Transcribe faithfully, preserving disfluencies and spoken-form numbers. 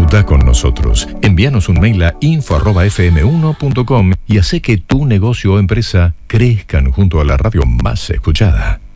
Contá con nosotros. Envíanos un mail a info arroba f m uno punto com y hace que tu negocio o empresa crezcan junto a la radio más escuchada.